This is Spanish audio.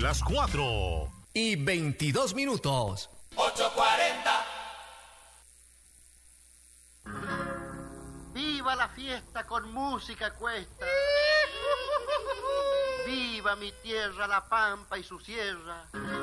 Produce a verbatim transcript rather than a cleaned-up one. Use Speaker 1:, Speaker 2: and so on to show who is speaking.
Speaker 1: las cuatro
Speaker 2: y veintidós minutos.
Speaker 3: ocho cuarenta.
Speaker 4: ¡Viva la fiesta con música cuesta! ¡Viva mi tierra, la pampa y su sierra!